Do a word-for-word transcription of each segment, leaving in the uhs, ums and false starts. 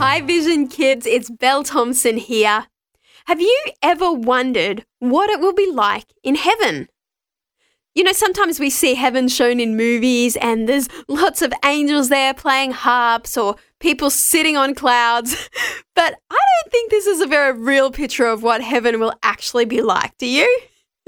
Hi Vision Kids, it's Belle Thompson here. Have you ever wondered what it will be like in heaven? You know, sometimes we see heaven shown in movies and there's lots of angels there playing harps or people sitting on clouds, but I don't think this is a very real picture of what heaven will actually be like, do you?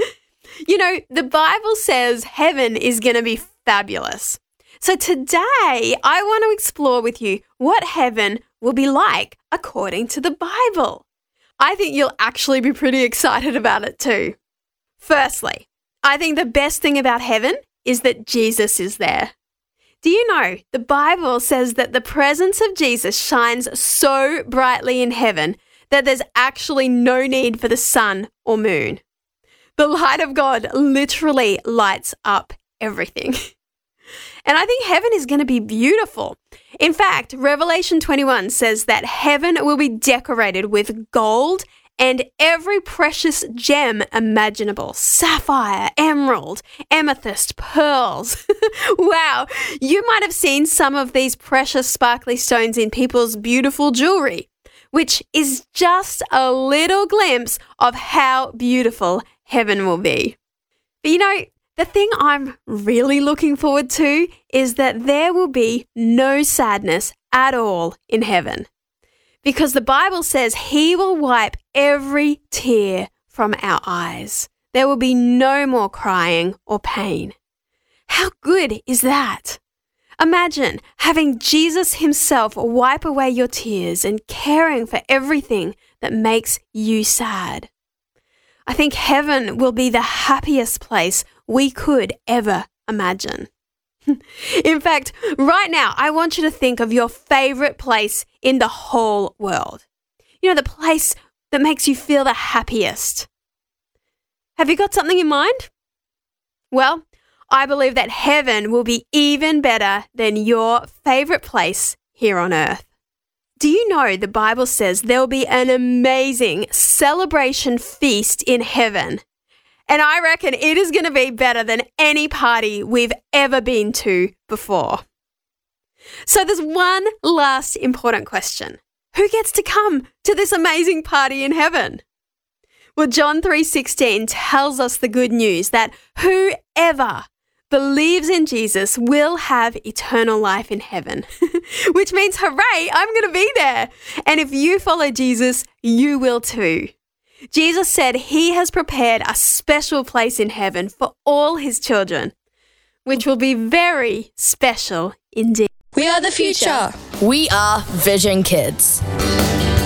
You know, the Bible says heaven is going to be fabulous. So today, I want to explore with you what heaven will be like according to the Bible. I think you'll actually be pretty excited about it too. Firstly, I think the best thing about heaven is that Jesus is there. Do you know, the Bible says that the presence of Jesus shines so brightly in heaven that there's actually no need for the sun or moon. The light of God literally lights up everything. And I think heaven is going to be beautiful. In fact, Revelation twenty-one says that heaven will be decorated with gold and every precious gem imaginable. Sapphire, emerald, amethyst, pearls. Wow, you might have seen some of these precious sparkly stones in people's beautiful jewelry, which is just a little glimpse of how beautiful heaven will be. But you know, the thing I'm really looking forward to is that there will be no sadness at all in heaven. Because the Bible says He will wipe every tear from our eyes. There will be no more crying or pain. How good is that? Imagine having Jesus Himself wipe away your tears and caring for everything that makes you sad. I think heaven will be the happiest place we could ever imagine. In fact, right now, I want you to think of your favorite place in the whole world. You know, the place that makes you feel the happiest. Have you got something in mind? Well, I believe that heaven will be even better than your favorite place here on earth. Do you know the Bible says there will be an amazing celebration feast in heaven? And I reckon it is going to be better than any party we've ever been to before. So there's one last important question. Who gets to come to this amazing party in heaven? Well, John three sixteen tells us the good news that whoever believes in Jesus will have eternal life in heaven, which means, hooray, I'm going to be there. And if you follow Jesus, you will too. Jesus said He has prepared a special place in heaven for all His children, which will be very special indeed. We are the future. We are Vision Kids.